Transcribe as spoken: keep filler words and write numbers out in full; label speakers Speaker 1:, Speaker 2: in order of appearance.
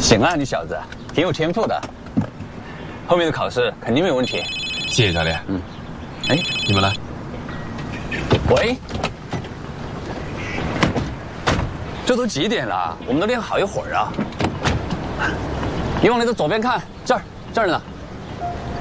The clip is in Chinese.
Speaker 1: 行啊，你小子挺有天赋的，后面的考试肯定没有问题。
Speaker 2: 谢谢教练。
Speaker 1: 嗯，哎，
Speaker 2: 你们来。
Speaker 1: 喂，这都几点了？我们都练好一会儿啊。你往那个左边看，这儿，这儿呢。